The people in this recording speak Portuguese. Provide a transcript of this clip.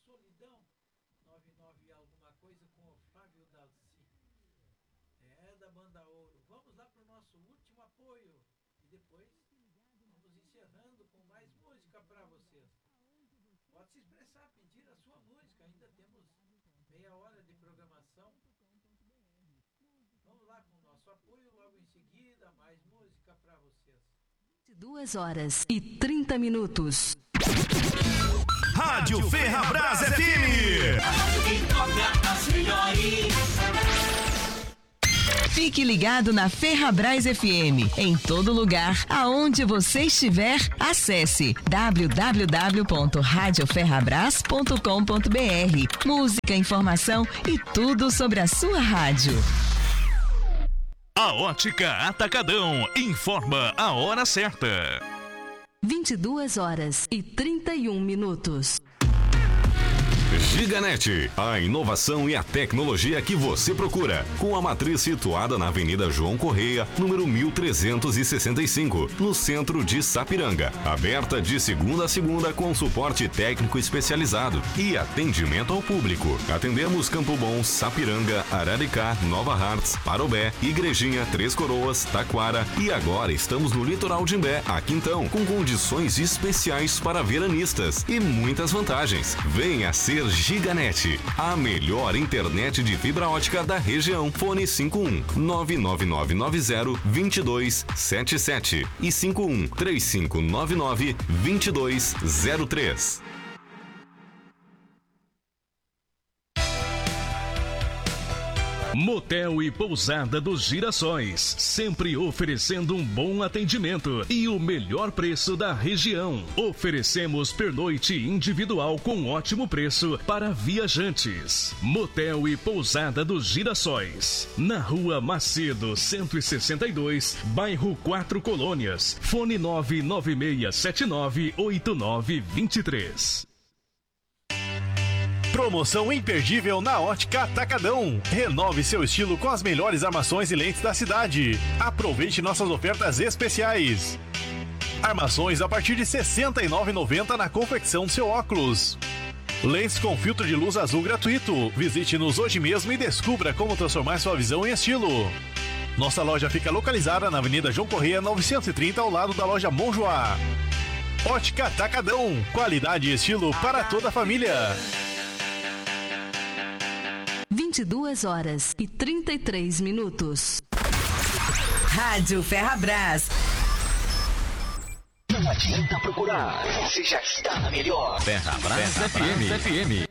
Solidão, 99 e alguma coisa com o Flávio Dalci. Da Banda Ouro. Vamos lá para o nosso último apoio e depois vamos encerrando com mais música para vocês. Pode se expressar, pedir a sua música, ainda temos meia hora de programação. Vamos lá com o nosso apoio, logo em seguida mais música para vocês. 2h30. Rádio Ferrabras FM. A rádio que toca as melhores. Fique ligado na Ferrabras FM. Em todo lugar, aonde você estiver, acesse www.radioferrabras.com.br. Música, informação e tudo sobre a sua rádio. A Ótica Atacadão informa a hora certa. 22h31. Giganet, a inovação e a tecnologia que você procura, com a matriz situada na Avenida João Correia, número 1365, no centro de Sapiranga. Aberta de segunda a segunda com suporte técnico especializado e atendimento ao público. Atendemos Campo Bom, Sapiranga, Araricá, Nova Hartz, Parobé, Igrejinha, Três Coroas, Taquara e agora estamos no litoral de Imbé, aqui então, com condições especiais para veranistas e muitas vantagens. Venha ser Giganet, a melhor internet de fibra ótica da região. Fone 51 99990 2277 e 51 3599 2203. Motel e Pousada dos Girassóis, sempre oferecendo um bom atendimento e o melhor preço da região. Oferecemos pernoite individual com ótimo preço para viajantes. Motel e Pousada dos Girassóis, na Rua Macedo 162, bairro 4 Colônias. Fone 996798923. Promoção imperdível na Ótica Atacadão. Renove seu estilo com as melhores armações e lentes da cidade. Aproveite nossas ofertas especiais. Armações a partir de R$ 69,90 na confecção do seu óculos. Lentes com filtro de luz azul gratuito. Visite-nos hoje mesmo e descubra como transformar sua visão em estilo. Nossa loja fica localizada na Avenida João Correia 930, ao lado da loja Monjoá. Ótica Atacadão. Qualidade e estilo para toda a família. 22h33. Rádio Ferrabras. Não adianta procurar, você já está na melhor. Ferrabras FM.